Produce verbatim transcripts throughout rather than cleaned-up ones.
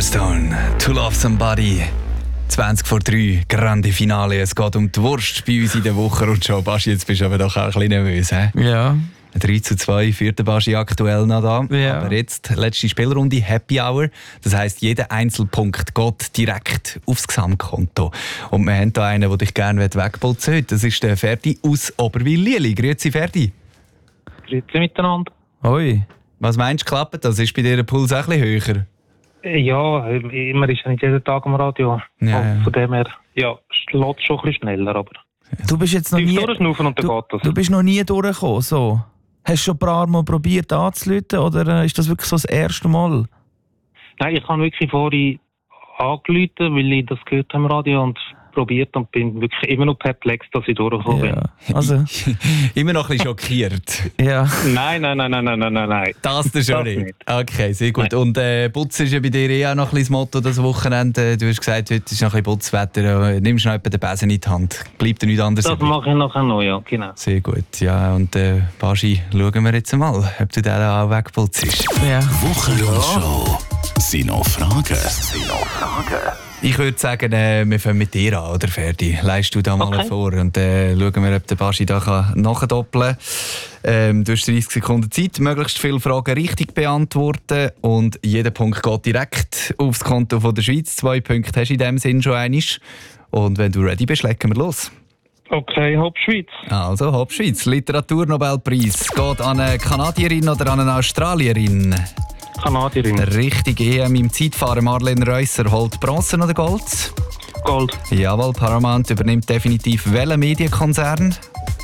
Stone, To Love Somebody. zwanzig vor drei, Grande Finale. Es geht um die Wurst bei uns in der Woche. Und schon, Baschi, jetzt bist du aber doch auch ein bisschen nervös. He? Ja. drei zu zwei führt der Baschi aktuell noch da. Ja. Aber jetzt, letzte Spielrunde, Happy Hour. Das heisst, jeder Einzelpunkt geht direkt aufs Gesamtkonto. Und wir haben hier einen, der dich gerne wegputzen will. Das ist der Ferdi aus Oberwil-Lieli. Grüezi, Ferdi. Grüezi miteinander. Hoi. Was meinst du, klappt das? Ist bei dir der Puls auch ein bisschen höher? Ja, immer ist ja nicht jeden Tag am Radio. Ja, von dem her, ja, schlägt schon ein bisschen schneller, aber... Du bist jetzt noch nie... Und dann Du, geht das. du bist noch nie durchgekommen, so? Hast du schon ein paar Mal probiert anzurufen oder ist das wirklich so das erste Mal? Nein, ich habe wirklich vorhin angerufen, weil ich das gehört habe im Radio und probiert und bin wirklich immer noch perplex, dass ich durchgekommen Ja. bin. Also, Immer noch ein bisschen schockiert. ja. Nein, nein, nein, nein, nein, nein, nein, nein. Das ist schon Das nicht. nicht. Okay, sehr gut. Nein. Und äh, Putzen ist ja bei dir eh auch noch ein bisschen das Motto das Wochenende. Du hast gesagt, heute ist noch ein bisschen Putzwetter. Nimmst du noch den Besen in die Hand? Bleibt dir nichts anderes Das übrig? mache ich nachher noch, ja, genau. Sehr gut. Ja, und äh, Baschi, schauen wir jetzt mal, ob du den auch wegputzt. ja. Wochenrundshow. Sind noch Fragen? Sind noch Fragen? Ich würde sagen, äh, wir fangen mit dir an, oder Ferdi? Leist du da mal Okay. vor und äh, schauen wir, ob der Baschi da kann nachdoppeln kann. Ähm, du hast dreißig Sekunden Zeit, möglichst viele Fragen richtig beantworten und jeder Punkt geht direkt aufs Konto von der Schweiz. Zwei Punkte hast du in dem Sinn schon einmal. Und wenn du ready bist, legen wir los. Okay, Hopp Schweiz. Also, Hopp Schweiz, Literaturnobelpreis. Geht an eine Kanadierin oder an eine Australierin? Kanadierin. Richtig, E M im Zeitfahren. Marlene Reusser holt Bronze oder Gold? Gold. Jawohl, Paramount übernimmt definitiv welchen Medienkonzern?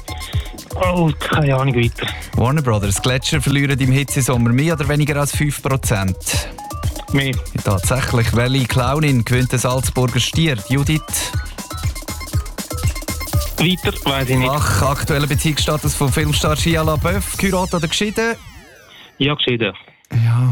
Oh, keine Ahnung weiter. Warner Brothers. Gletscher verlieren im Hitzesommer mehr oder weniger als fünf Prozent. Mehr. Tatsächlich, welche Clownin gewinnt den Salzburger Stier? Judith. Weiter, weiss ich nicht. Ach, aktueller Beziehungsstatus von Filmstar Shia LaBeouf. Geheiratet oder geschieden? Ja, geschieden. Ja.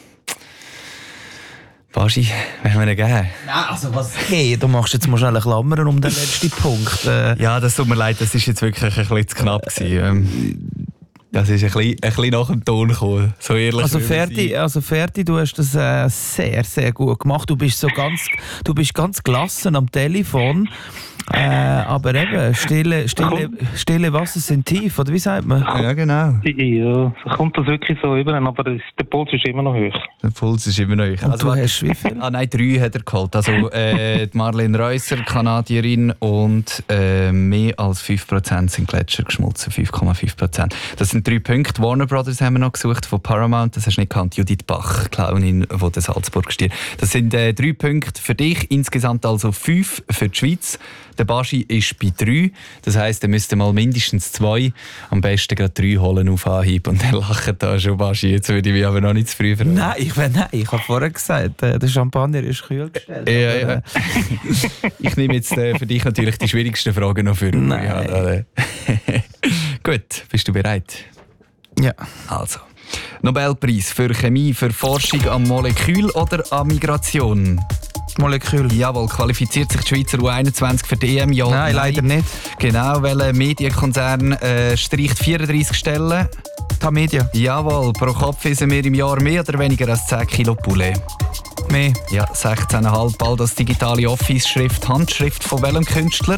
Baschi, wenn wir ihn geben? Nein, also was? Hey, du machst jetzt mal schnell eine Klammer um den letzten Punkt. Äh, Ja, das tut mir leid, das war jetzt wirklich ein bisschen zu knapp gewesen. Ähm, Das ist ein bisschen, ein bisschen nach dem Ton gekommen, so ehrlich. Also will ich Ferdi, sein. also Ferdi, du hast das äh, sehr, sehr gut gemacht. Du bist so ganz, du bist ganz gelassen am Telefon. Äh, aber eben, stille, stille, stille Wasser sind tief, oder wie sagt man? Ja, genau. Ja, so kommt das wirklich so über, aber das, der Puls ist immer noch hoch. Der Puls ist immer noch hoch. Und du hast wie viel? Ah nein, drei hat er geholt. Also äh, die Marlene Reusser, Kanadierin, und äh, mehr als fünf Prozent sind Gletscher geschmolzen, fünf Komma fünf Prozent. Das sind drei Punkte. Warner Brothers haben wir noch gesucht, von Paramount, das hast du nicht gekannt. Judith Bach, Clownin, die den Salzburg stiert. Das sind äh, drei Punkte für dich, insgesamt also fünf für die Schweiz. Der Baschi ist bei drei, das heisst, er müsste mal mindestens zwei, am besten gerade drei holen auf Anhieb. Und dann lacht da schon Baschi. Jetzt würde ich mich aber noch nicht zu früh verraten. Nein, ich, nein, ich habe vorher gesagt, äh, der Champagner ist kühl gestellt. Ja, aber, ja. äh, Ich nehme jetzt äh, für dich natürlich die schwierigsten Fragen noch für. Nein. Ja, äh. Gut, bist du bereit? Ja. Also. Nobelpreis für Chemie, für Forschung am Molekül oder an Migration? Molekül. Jawohl, qualifiziert sich die Schweizer U einundzwanzig für die E M? Ja, Nein, leider nicht. Genau, welcher Medienkonzern äh, streicht vierunddreissig Stellen? Tamedia. Jawohl, pro Kopf essen wir im Jahr mehr oder weniger als zehn Kilo Poulet? Mehr. Ja, sechzehn Komma fünf bald als digitale Office-Schrift. Handschrift von welchem Künstler?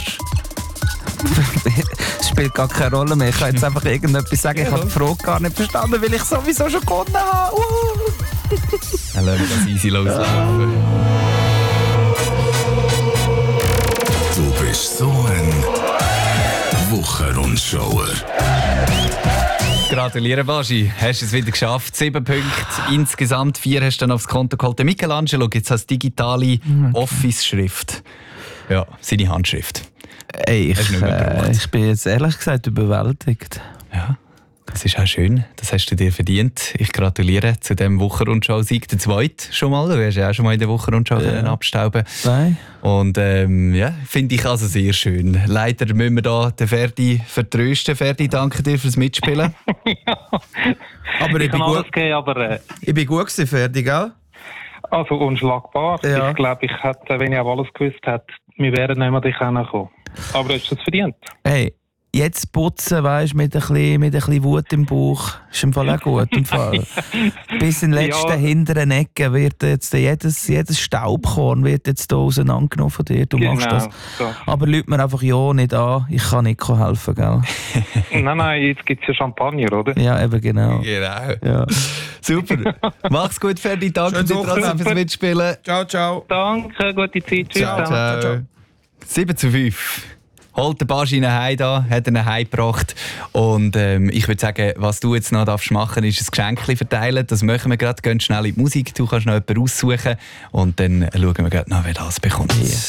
Das spielt gar keine Rolle mehr. Ich kann jetzt einfach irgendetwas sagen. Ich habe die Frage gar nicht verstanden, weil ich sowieso schon gewonnen habe. Uh. Dann lassen wir das easy loslaufen. Du bist so ein Wochenrundschauer. Gratuliere, Baschi. Hast es wieder geschafft. Sieben Punkte. Insgesamt vier hast du dann aufs Konto geholt. Der Michelangelo gibt es als digitale Office-Schrift. Ja, seine Handschrift. Ey, Hast du ich, nicht mehr äh, gebraucht? ich bin jetzt ehrlich gesagt überwältigt. Ja, das ist auch schön. Das hast du dir verdient. Ich gratuliere zu dem Wochenrundschau-Sieg. Der zweite schon mal. Du hast ja auch schon mal in der Wochenrundschau Ja. abstauben. Nein. Und ähm, ja, finde ich also sehr schön. Leider müssen wir da den Ferdi vertrösten. Ferdi, danke dir fürs Mitspielen. Aber ich Ich bin kann alles gut, geben, aber äh, ich bin gut gewesen, fertig, gell? also unschlagbar. Ja. Ich glaube, ich hätte, wenn ich auch alles gewusst hätte, wir wären nicht mehr dich hingekommen. Aber du hast es verdient. Hey, jetzt putzen, weißt, mit ein bisschen, mit ein bisschen Wut im Bauch, ist im Fall auch gut. Im Fall. Bis in den letzten Ja. hinteren Ecken wird jetzt jedes, jedes Staubkorn wird jetzt da auseinandergenommen von dir. Du machst Genau, das. so. Aber lüt mir einfach ja nicht an, ich kann nicht helfen, gell? Nein, nein, jetzt gibt es ja Champagner, oder? Ja, eben genau. Genau. Ja. Super. Mach's gut, Ferdi. Danke Schönes dir trotzdem Wochenende. fürs Mitspielen. Ciao, ciao. Danke, gute Zeit. Tschüss. Ciao. zusammen. ciao. sieben zu fünf. Holt den Baschi nach Hause da, hat ihn nach Hause gebracht. Und ähm, ich würde sagen, was du jetzt noch darfst machen, ist ein Geschenk verteilen. Das machen wir gerade. Gehen schnell in die Musik. Du kannst noch jemanden aussuchen. Und dann schauen wir gerade noch, wer das bekommt. Yeah.